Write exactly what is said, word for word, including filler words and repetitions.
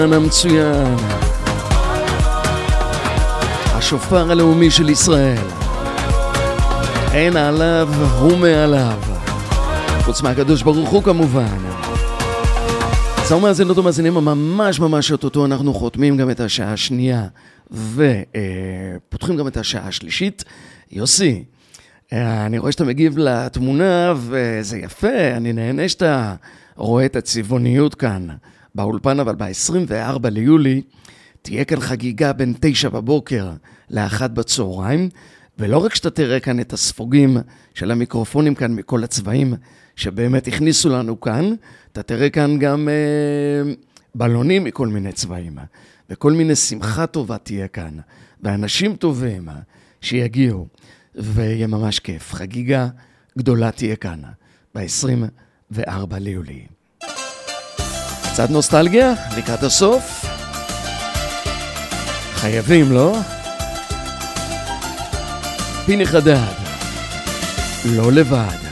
המצוין, השופר הלאומי של ישראל, אין עליו ומעליו, חוץ מהקדוש ברוך הוא כמובן. זהו מאזינות ומאזינים, ממש ממש אותו אנחנו חותמים גם את השעה השנייה ופותחים גם את השעה השלישית. יוסי, אני רואה שאתה מגיב לתמונה וזה יפה, אני נהנה שאתה רואה את הצבעוניות כאן באולפן, אבל ב-עשרים וארבעה ליולי תהיה כאן חגיגה בין תשע בבוקר לאחת בצהריים, ולא רק שאתה תראה כאן את הספוגים של המיקרופונים כאן מכל הצבעים שבאמת הכניסו לנו כאן, אתה תראה כאן גם אה, בלונים מכל מיני צבעים, וכל מיני שמחה טובה תהיה כאן, ואנשים טובים שיגיעו, ויהיה ממש כיף. חגיגה גדולה תהיה כאן ב-עשרים וארבעה ליולי. קצת נוסטלגיה לקראת הסוף, חייבים, לא? פיני חדד, לא לבד.